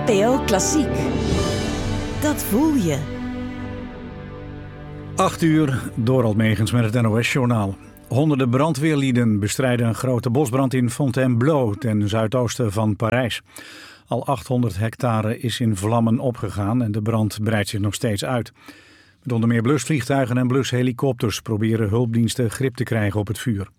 NPO Klassiek. Dat voel je. 8:00, Dorald Megens met het NOS-journaal. Honderden brandweerlieden bestrijden een grote bosbrand in Fontainebleau ten zuidoosten van Parijs. Al 800 hectare is in vlammen opgegaan en de brand breidt zich nog steeds uit. Met onder meer blusvliegtuigen en blushelikopters proberen hulpdiensten grip te krijgen op het vuur.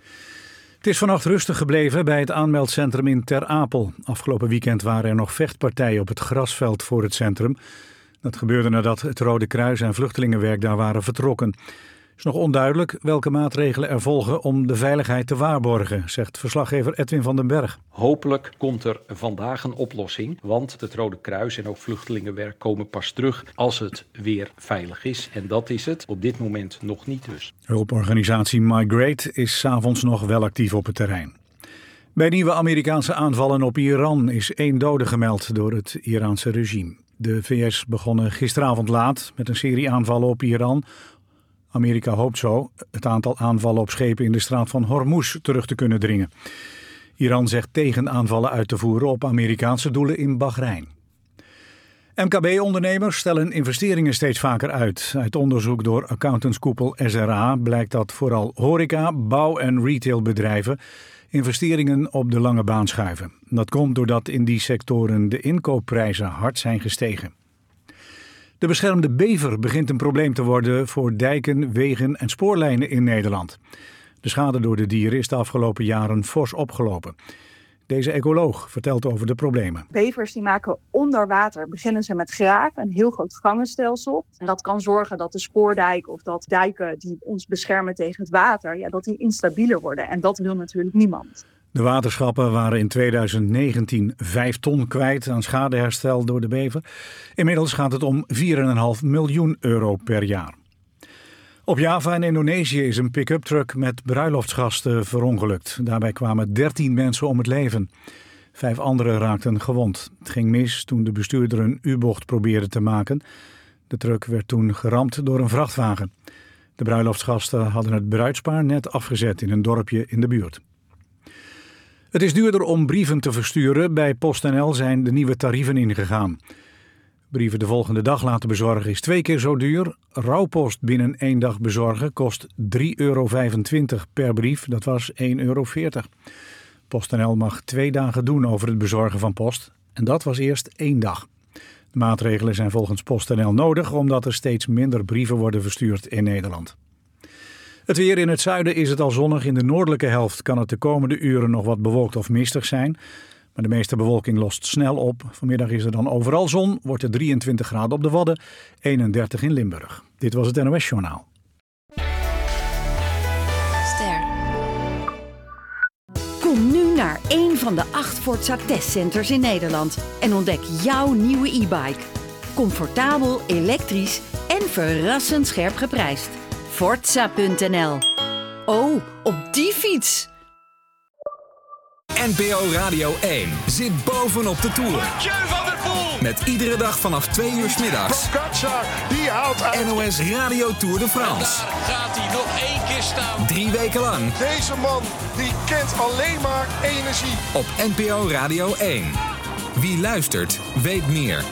Het is vannacht rustig gebleven bij het aanmeldcentrum in Ter Apel. Afgelopen weekend waren er nog vechtpartijen op het grasveld voor het centrum. Dat gebeurde nadat het Rode Kruis en vluchtelingenwerk daar waren vertrokken. Het is nog onduidelijk welke maatregelen er volgen om de veiligheid te waarborgen, zegt verslaggever Edwin van den Berg. Hopelijk komt er vandaag een oplossing, want het Rode Kruis en ook vluchtelingenwerk komen pas terug als het weer veilig is. En dat is het op dit moment nog niet dus. Hulporganisatie Migrate is 's avonds nog wel actief op het terrein. Bij nieuwe Amerikaanse aanvallen op Iran is 1 dode gemeld door het Iraanse regime. De VS begonnen gisteravond laat met een serie aanvallen op Iran. Amerika hoopt zo het aantal aanvallen op schepen in de straat van Hormuz terug te kunnen dringen. Iran zegt tegenaanvallen uit te voeren op Amerikaanse doelen in Bahrein. MKB-ondernemers stellen investeringen steeds vaker uit. Uit onderzoek door accountantskoepel SRA blijkt dat vooral horeca, bouw- en retailbedrijven investeringen op de lange baan schuiven. Dat komt doordat in die sectoren de inkoopprijzen hard zijn gestegen. De beschermde bever begint een probleem te worden voor dijken, wegen en spoorlijnen in Nederland. De schade door de dieren is de afgelopen jaren fors opgelopen. Deze ecoloog vertelt over de problemen. Bevers die maken onder water, beginnen ze met graven, een heel groot gangenstelsel. En dat kan zorgen dat de spoordijk of dat dijken die ons beschermen tegen het water, dat die instabieler worden. En dat wil natuurlijk niemand. De waterschappen waren in 2019 5 ton kwijt aan schadeherstel door de bever. Inmiddels gaat het om 4,5 miljoen euro per jaar. Op Java in Indonesië is een pick-up truck met bruiloftsgasten verongelukt. Daarbij kwamen 13 mensen om het leven. 5 anderen raakten gewond. Het ging mis toen de bestuurder een U-bocht probeerde te maken. De truck werd toen geramd door een vrachtwagen. De bruiloftsgasten hadden het bruidspaar net afgezet in een dorpje in de buurt. Het is duurder om brieven te versturen. Bij PostNL zijn de nieuwe tarieven ingegaan. Brieven de volgende dag laten bezorgen is 2 keer zo duur. Rouwpost binnen 1 dag bezorgen kost €3,25 per brief. Dat was €1,40. PostNL mag 2 dagen doen over het bezorgen van post. En dat was eerst 1 dag. De maatregelen zijn volgens PostNL nodig omdat er steeds minder brieven worden verstuurd in Nederland. Het weer in het zuiden is het al zonnig. In de noordelijke helft kan het de komende uren nog wat bewolkt of mistig zijn. Maar de meeste bewolking lost snel op. Vanmiddag is er dan overal zon. Wordt het 23 graden op de Wadden, 31 in Limburg. Dit was het NOS-journaal. Ster. Kom nu naar een van de 8 Forza testcenters in Nederland en ontdek jouw nieuwe e-bike. Comfortabel, elektrisch en verrassend scherp geprijsd. Forza.nl. Oh, op die fiets! NPO Radio 1 zit bovenop de Tour. Met iedere dag vanaf 2 uur 's middags. Die haalt uit. NOS Radio Tour de France. Daar gaat hij nog 1 keer staan. 3 weken lang. Deze man die kent alleen maar energie. Op NPO Radio 1. Wie luistert, weet meer.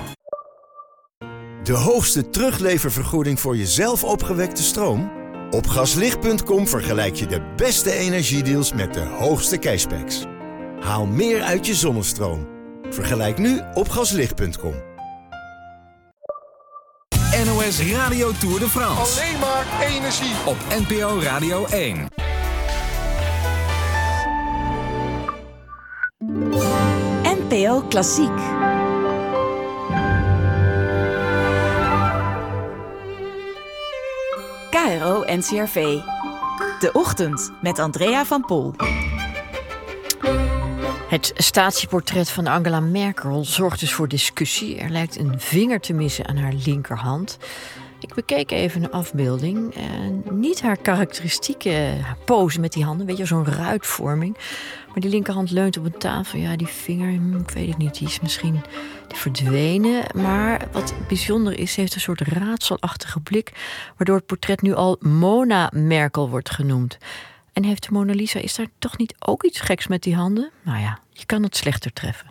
De hoogste terugleververgoeding voor je zelf opgewekte stroom? Op Gaslicht.com vergelijk je de beste energiedeals met de hoogste cashbacks. Haal meer uit je zonnestroom. Vergelijk nu op Gaslicht.com. NOS Radio Tour de France. Alleen maar energie. Op NPO Radio 1. NPO Klassiek. KRO NCRV. De Ochtend met Andrea van Pol. Het statieportret van Angela Merkel zorgt dus voor discussie. Er lijkt een vinger te missen aan haar linkerhand. Ik bekeek even een afbeelding. Niet haar karakteristieke pose met die handen. Weet je, zo'n ruitvorming. Maar die linkerhand leunt op een tafel. Ja, die vinger, ik weet het niet. Die is misschien verdwenen. Maar wat bijzonder is, ze heeft een soort raadselachtige blik. Waardoor het portret nu al Mona Merkel wordt genoemd. En heeft de Mona Lisa, is daar toch niet ook iets geks met die handen? Nou ja, je kan het slechter treffen.